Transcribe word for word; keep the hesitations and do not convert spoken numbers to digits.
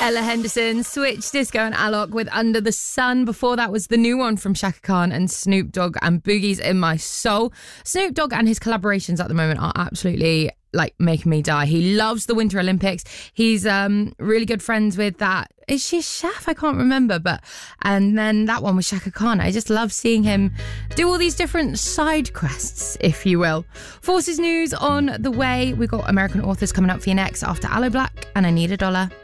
Ella Henderson, Switch, Disco and Alok with Under the Sun. Before that was the new one from Shaka Khan and Snoop Dogg and Boogie's In My Soul. Snoop Dogg and his collaborations at the moment are absolutely like making me die. He loves the Winter Olympics. He's um really good friends with that. Is she a chef? I can't remember. But and then that one with Shaka Khan. I just love seeing him do all these different side quests, if you will. Forces News on the way. We've got American Authors coming up for you next after Aloe Black and I Need a Dollar.